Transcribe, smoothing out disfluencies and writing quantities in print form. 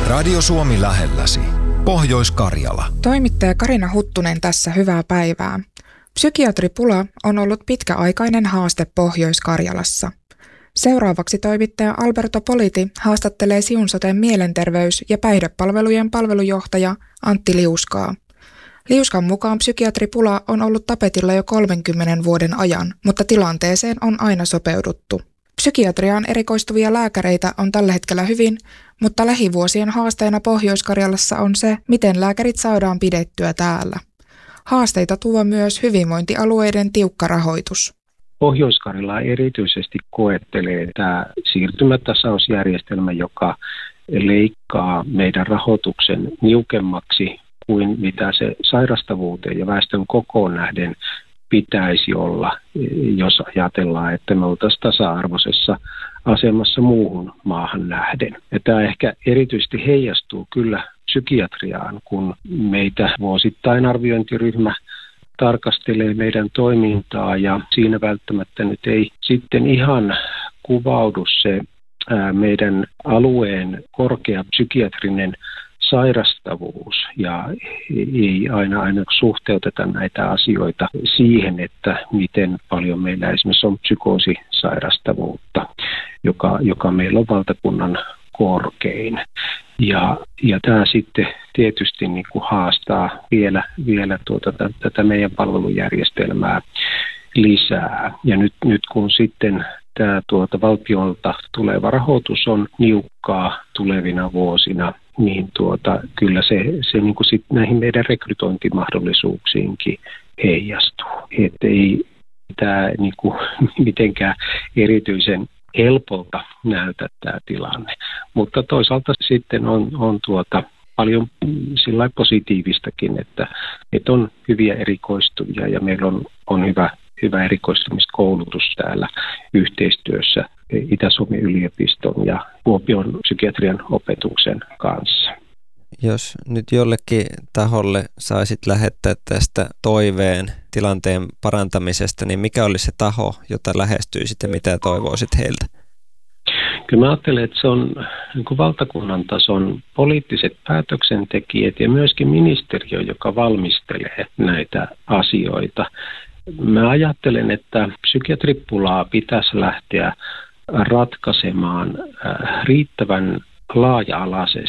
Radio Suomi lähelläsi. Pohjois-Karjala. Toimittaja Karina Huttunen tässä, hyvää päivää. Psykiatripula on ollut pitkäaikainen haaste Pohjois-Karjalassa. Seuraavaksi toimittaja Alberto Politi haastattelee Siun soten mielenterveys- ja päihdepalvelujen palvelujohtaja Antti Liuskaa. Liuskan mukaan psykiatripula on ollut tapetilla jo 30 vuoden ajan, mutta tilanteeseen on aina sopeuduttu. Psykiatriaan erikoistuvia lääkäreitä on tällä hetkellä hyvin, mutta lähivuosien haasteena Pohjois-Karjalassa on se, miten lääkärit saadaan pidettyä täällä. Haasteita tuo myös hyvinvointialueiden tiukka rahoitus. Pohjois-Karjalaa erityisesti koettelee tämä siirtymätasausjärjestelmä, joka leikkaa meidän rahoituksen niukemmaksi kuin mitä se sairastavuuteen ja väestön kokoon nähden pitäisi olla, jos ajatellaan, että me oltaisiin tasa-arvoisessa asemassa muuhun maahan nähden. Ja tämä ehkä erityisesti heijastuu kyllä psykiatriaan, kun meitä vuosittain arviointiryhmä tarkastelee meidän toimintaa ja siinä välttämättä nyt ei sitten ihan kuvaudu se meidän alueen korkea psykiatrinen sairastavuus ja ei aina suhteuteta näitä asioita siihen, että miten paljon meillä esimerkiksi on psykoosisairastavuutta, joka meillä on valtakunnan korkein. Ja tämä sitten tietysti niin kuin haastaa vielä tätä meidän palvelujärjestelmää lisää. Ja nyt kun sitten tämä valtiolta tuleva rahoitus on niukkaa tulevina vuosina, niin kyllä se niin kuin sit näihin meidän rekrytointimahdollisuuksiinkin heijastuu. Että ei tämä niin kuin mitenkään erityisen helpolta näytä tämä tilanne. Mutta toisaalta sitten on paljon sillä positiivistakin, että on hyviä erikoistujia ja meillä on hyvä erikoistumiskoulutus täällä yhteistyössä Itä-Suomen yliopiston ja Kuopion psykiatrian opetuksen kanssa. Jos nyt jollekin taholle saisit lähettää tästä toiveen tilanteen parantamisesta, niin mikä olisi se taho, jota lähestyisit ja mitä toivoisit heiltä? Kyllä mä ajattelen, että se on niin kuin valtakunnan tason poliittiset päätöksentekijät ja myöskin ministeriö, joka valmistelee näitä asioita. Mä ajattelen, että psykiatripulaa pitäisi lähteä ratkaisemaan riittävän laaja-alaisesti